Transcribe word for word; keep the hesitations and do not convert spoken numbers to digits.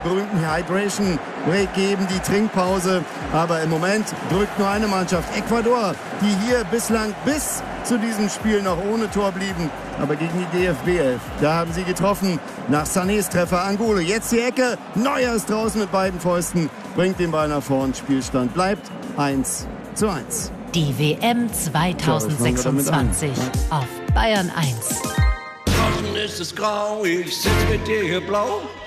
berühmten Hydration Break geben, die Trinkpause. Aber im Moment drückt nur eine Mannschaft, Ecuador, die hier bislang bis zu diesem Spiel noch ohne Tor blieben. Aber gegen die D F B elf, da haben sie getroffen. Nach Sanés Treffer Angulo. Jetzt die Ecke. Neuer ist draußen mit beiden Fäusten. Bringt den Ball nach vorn. Spielstand bleibt eins zu eins. Die W M zweitausendsechsundzwanzig auf Bayern eins. Draußen ist es grau, ich sitz mit dir hier blau.